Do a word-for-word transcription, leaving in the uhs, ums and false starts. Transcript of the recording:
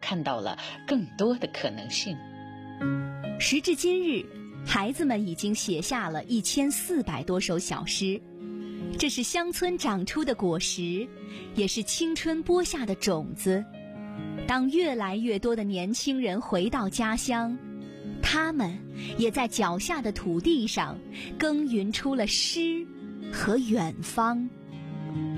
看到了更多的可能性。 时至今日，孩子们已经写下了一千四百多首小诗，这是乡村长出的果实，也是青春播下的种子。当越来越多的年轻人回到家乡，他们也在脚下的土地上耕耘出了诗和远方。